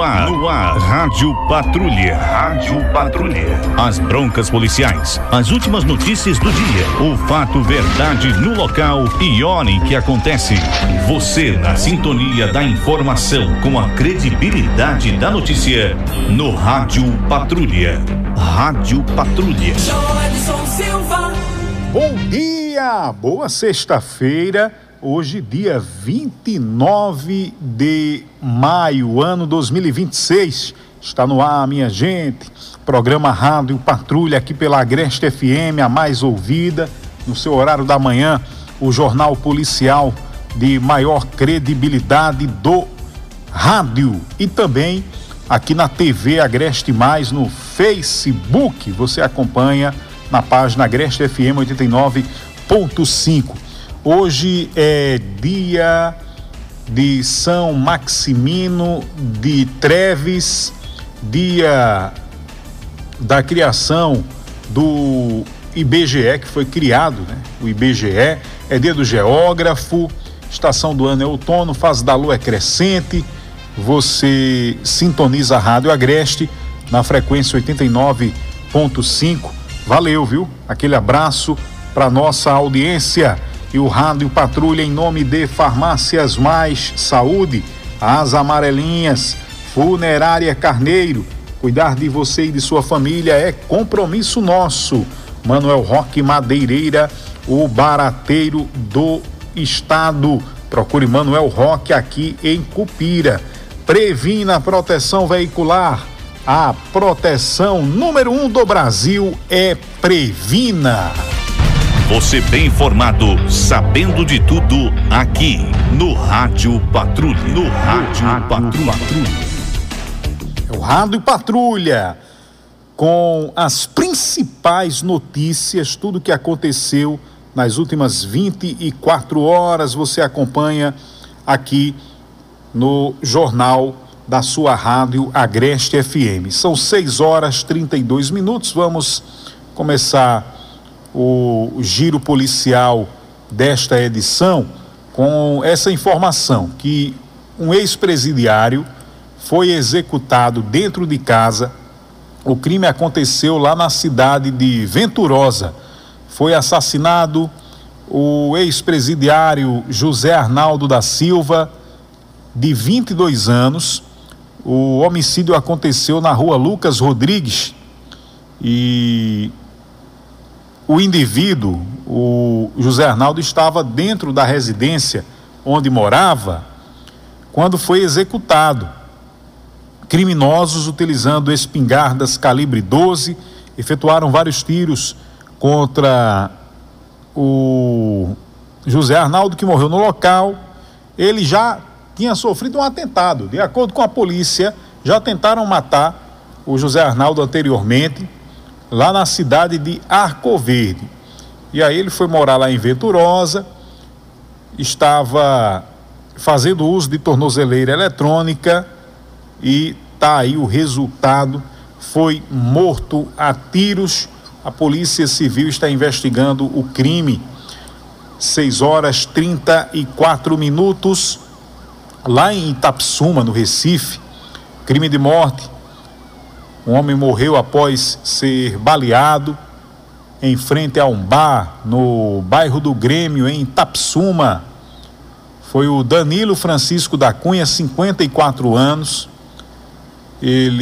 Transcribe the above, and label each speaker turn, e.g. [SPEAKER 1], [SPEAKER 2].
[SPEAKER 1] ar, Rádio Patrulha. Rádio Patrulha. As broncas policiais, as últimas notícias do dia, o fato, verdade no local e hora em que acontece. Você na sintonia da informação com a credibilidade da notícia no Rádio Patrulha. Rádio Patrulha.
[SPEAKER 2] Bom dia, boa sexta-feira. Hoje, dia 29 de maio, ano 2026. Está no ar, minha gente. Programa Rádio Patrulha aqui pela Agreste FM, a mais ouvida. No seu horário da manhã, o jornal policial de maior credibilidade do rádio. E também aqui na TV Agreste Mais, no Facebook. Você acompanha na página Agreste FM 89.5. Hoje é dia de São Maximino de Treves, dia da criação do IBGE, que foi criado, né? O IBGE é dia do geógrafo, estação do ano é outono, fase da lua é crescente. Você sintoniza a Rádio Agreste na frequência 89.5. Valeu, viu? Aquele abraço para nossa audiência. E o Rádio Patrulha, em nome de Farmácias Mais Saúde, as amarelinhas, Funerária Carneiro. Cuidar de você e de sua família é compromisso nosso. Manuel Roque Madeireira, o barateiro do estado. Procure Manuel Roque aqui em Cupira. Previna Proteção Veicular. A proteção número 1 do Brasil é Previna.
[SPEAKER 1] Você bem informado, sabendo de tudo, aqui no Rádio Patrulha. No Rádio Patrulha.
[SPEAKER 2] É o Rádio Patrulha, com as principais notícias, tudo que aconteceu nas últimas 24 horas, você acompanha aqui no jornal da sua rádio Agreste FM. São 6h32. Vamos começar o giro policial desta edição com essa informação que um ex-presidiário foi executado dentro de casa. O crime aconteceu lá na cidade de Venturosa. Foi assassinado o ex-presidiário José Arnaldo da Silva, de 22 anos. O homicídio aconteceu na rua Lucas Rodrigues e o indivíduo, o José Arnaldo, estava dentro da residência onde morava quando foi executado. Criminosos, utilizando espingardas calibre 12, efetuaram vários tiros contra o José Arnaldo, que morreu no local. Ele já tinha sofrido um atentado. De acordo com a polícia, já tentaram matar o José Arnaldo anteriormente, lá na cidade de Arcoverde. E aí ele foi morar lá em Venturosa, estava fazendo uso de tornozeleira eletrônica e tá aí o resultado, foi morto a tiros. A Polícia Civil está investigando o crime. 6h34, lá em Itapsuma, no Recife, crime de morte. Um homem morreu após ser baleado em frente a um bar no bairro do Grêmio, em Itapsuma. Foi o Danilo Francisco da Cunha, 54 anos. Ele